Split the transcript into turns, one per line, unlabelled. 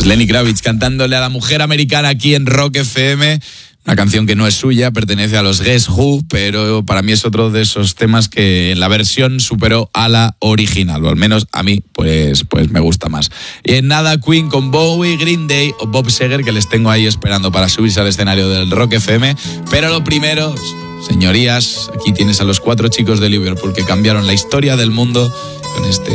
Lenny Kravitz cantándole a la mujer americana aquí en Rock FM. Una canción que no es suya, pertenece a los Guess Who, pero para mí es otro de esos temas que en la versión superó a la original, o al menos a mí pues me gusta más. Y en nada, Queen con Bowie, Green Day o Bob Seger, que les tengo ahí esperando para subirse al escenario del Rock FM. Pero lo primero, señorías, aquí tienes a los 4 chicos de Liverpool que cambiaron la historia del mundo con este